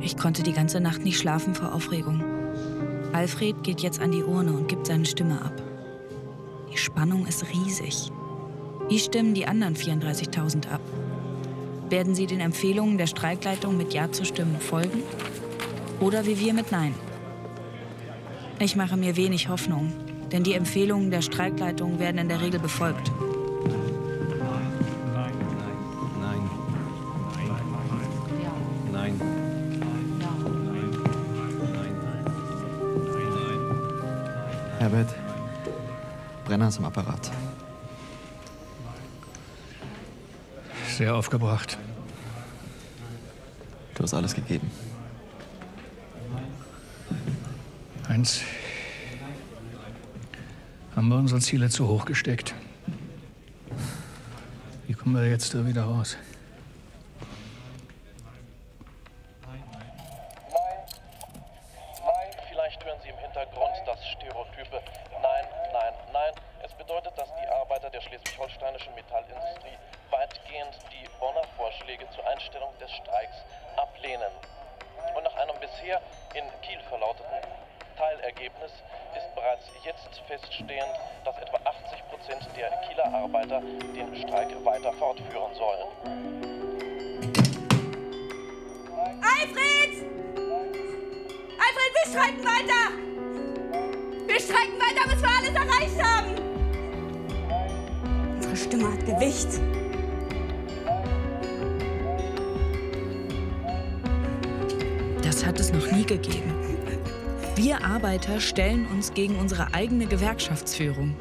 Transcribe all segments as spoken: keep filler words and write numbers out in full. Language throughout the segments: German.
Ich konnte die ganze Nacht nicht schlafen vor Aufregung. Alfred geht jetzt an die Urne und gibt seine Stimme ab. Die Spannung ist riesig. Wie stimmen die anderen vierunddreißigtausend ab? Werden sie den Empfehlungen der Streikleitung mit Ja zu stimmen folgen? Oder wie wir mit Nein? Ich mache mir wenig Hoffnung, denn die Empfehlungen der Streikleitung werden in der Regel befolgt. Nein, nein, nein, nein, nein. Herbert, Brenner ist am Apparat. Sehr aufgebracht. Du hast alles gegeben. Heinz, haben wir unsere Ziele zu hoch gesteckt? Wie kommen wir jetzt da wieder raus? Nein, nein, vielleicht hören Sie im Hintergrund das stereotype Nein, nein, nein. Es bedeutet, dass die Arbeiter der schleswig-holsteinischen Metallindustrie weitgehend die Bonner Vorschläge zur Einstellung des Streiks ablehnen. Und nach einem bisher in Kiel verlauteten Teilergebnis ist bereits jetzt feststehend, dass etwa achtzig Prozent der Kieler Arbeiter den Streik weiter fortführen sollen. Alfred! Alfred, wir streiken weiter! Wir streiken weiter, bis wir alles erreicht haben! Unsere Stimme hat Gewicht. Das hat es noch nie gegeben. Wir Arbeiter stellen uns gegen unsere eigene Gewerkschaftsführung.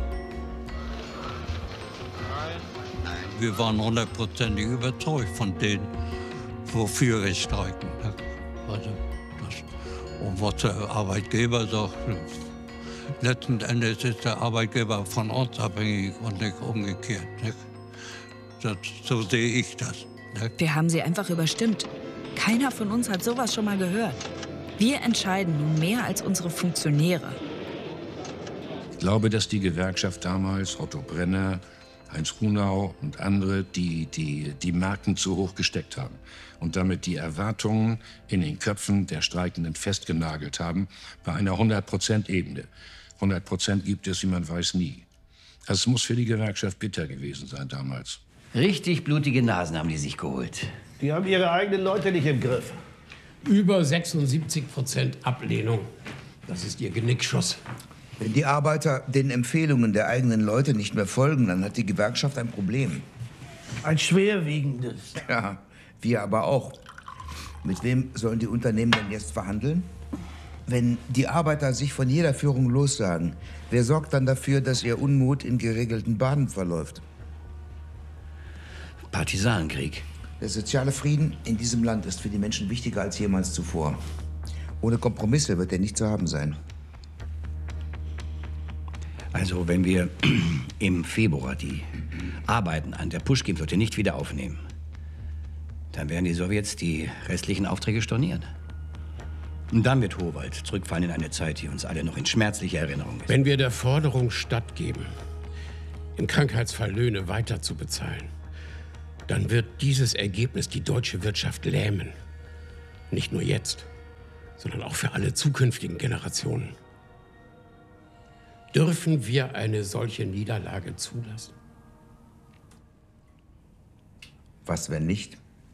Wir waren hundertprozentig überzeugt von denen, wofür wir streiken. Also das, und was der Arbeitgeber sagt, letzten Endes ist der Arbeitgeber von uns abhängig und nicht umgekehrt. Das, so sehe ich das. Wir haben sie einfach überstimmt. Keiner von uns hat sowas schon mal gehört. Wir entscheiden nun mehr als unsere Funktionäre. Ich glaube, dass die Gewerkschaft damals, Otto Brenner, Heinz Runau und andere, die, die die Marken zu hoch gesteckt haben und damit die Erwartungen in den Köpfen der Streikenden festgenagelt haben bei einer hundert Prozent Ebene. hundert Prozent gibt es, wie man weiß, nie. Also es muss für die Gewerkschaft bitter gewesen sein damals. Richtig blutige Nasen haben die sich geholt. Die haben ihre eigenen Leute nicht im Griff. Über sechsundsiebzig Prozent Ablehnung. Das ist ihr Genickschuss. Wenn die Arbeiter den Empfehlungen der eigenen Leute nicht mehr folgen, dann hat die Gewerkschaft ein Problem. Ein schwerwiegendes. Ja, wir aber auch. Mit wem sollen die Unternehmen denn jetzt verhandeln? Wenn die Arbeiter sich von jeder Führung lossagen, wer sorgt dann dafür, dass ihr Unmut in geregelten Bahnen verläuft? Partisanenkrieg. Der soziale Frieden in diesem Land ist für die Menschen wichtiger als jemals zuvor. Ohne Kompromisse wird er nicht zu haben sein. Also, wenn wir im Februar die Arbeiten an der Puschkin-Flotte nicht wieder aufnehmen, dann werden die Sowjets die restlichen Aufträge stornieren. Und dann wird Howald zurückfallen in eine Zeit, die uns alle noch in schmerzlicher Erinnerung ist. Wenn wir der Forderung stattgeben, im Krankheitsfall Löhne weiter zu bezahlen, dann wird dieses Ergebnis die deutsche Wirtschaft lähmen. Nicht nur jetzt, sondern auch für alle zukünftigen Generationen. Dürfen wir eine solche Niederlage zulassen? Was, wenn nicht?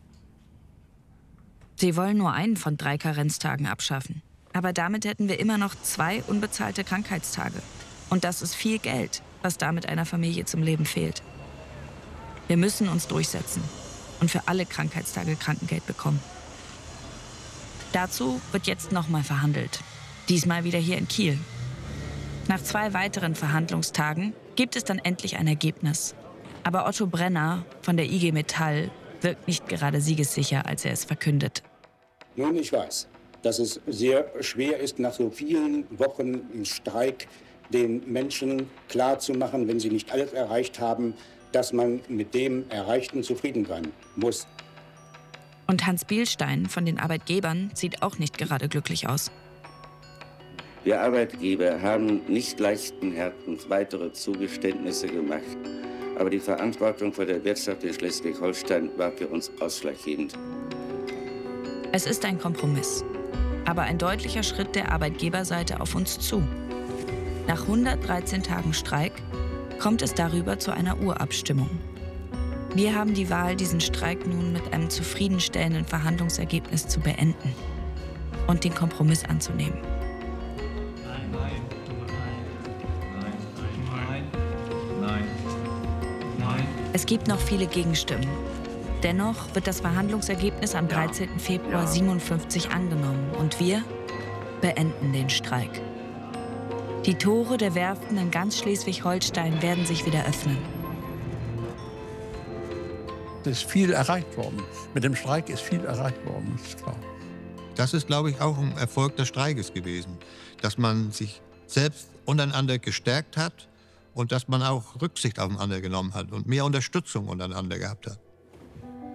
Sie wollen nur einen von drei Karenztagen abschaffen. Aber damit hätten wir immer noch zwei unbezahlte Krankheitstage. Und das ist viel Geld, was damit einer Familie zum Leben fehlt. Wir müssen uns durchsetzen und für alle Krankheitstage Krankengeld bekommen. Dazu wird jetzt nochmal verhandelt. Diesmal wieder hier in Kiel. Nach zwei weiteren Verhandlungstagen gibt es dann endlich ein Ergebnis. Aber Otto Brenner von der I G Metall wirkt nicht gerade siegessicher, als er es verkündet. Nun, ich weiß, dass es sehr schwer ist, nach so vielen Wochen im Streik den Menschen klarzumachen, wenn sie nicht alles erreicht haben, dass man mit dem Erreichten zufrieden sein muss. Und Hans Bielstein von den Arbeitgebern sieht auch nicht gerade glücklich aus. Wir Arbeitgeber haben nicht leichten Herzens weitere Zugeständnisse gemacht. Aber die Verantwortung vor der Wirtschaft in Schleswig-Holstein war für uns ausschlaggebend. Es ist ein Kompromiss, aber ein deutlicher Schritt der Arbeitgeberseite auf uns zu. Nach hundertdreizehn Tagen Streik kommt es darüber zu einer Urabstimmung. Wir haben die Wahl, diesen Streik nun mit einem zufriedenstellenden Verhandlungsergebnis zu beenden und den Kompromiss anzunehmen. Nein, nein, nein, nein, nein, nein, nein. Es gibt noch viele Gegenstimmen. Dennoch wird das Verhandlungsergebnis am dreizehnten Februar siebenundfünfzig angenommen und wir beenden den Streik. Die Tore der Werften in ganz Schleswig-Holstein werden sich wieder öffnen. Es ist viel erreicht worden. Mit dem Streik ist viel erreicht worden, das ist klar. Das ist, glaube ich, auch ein Erfolg des Streikes gewesen, dass man sich selbst untereinander gestärkt hat und dass man auch Rücksicht aufeinander genommen hat und mehr Unterstützung untereinander gehabt hat.